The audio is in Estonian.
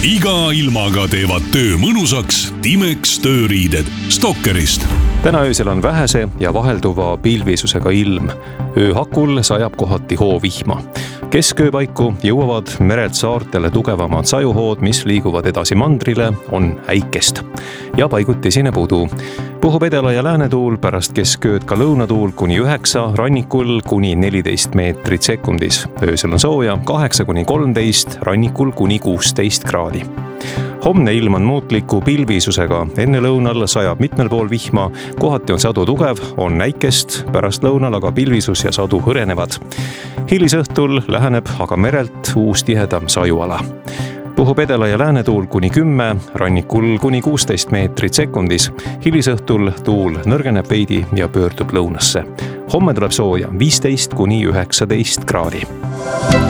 iga ilmaga teevad töö mõnusaks Timex tööriided Stalkerist. Täna öösel on vähese ja vahelduva pilvisusega ilm. Ööhakul sajab kohati hoovihma. Kesköö paiku jõuavad merelt saartele tugevamad sajuhood, mis liiguvad edasi mandrile, on äikest ja paiguti esineb udu. Puhub edela- ja läänetuul, pärast keskööd ka lõunatuul kuni 9, rannikul kuni 14 meetrit sekundis. Öösel on sooja 8–13, rannikul kuni 16 kraadi. Homne ilm on muutliku pilvisusega, enne lõunal sajab mitmel pool vihma, kohati on sadu tugev, on äikest, pärast lõunal aga pilvisus ja sadu hõrenevad. Hilisõhtul läheneb aga merelt uus tihedam sajuala. Puhub edela- ja läänetuul kuni 10, rannikul kuni 16 meetrit sekundis. Hilisõhtul tuul nõrgeneb veidi ja pöördub lõunasse. Homme tuleb sooja 15–19 kraadi.